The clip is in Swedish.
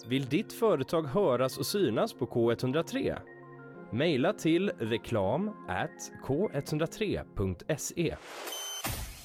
Vill ditt företag höras och synas på K103? Maila till reklam@k103.se.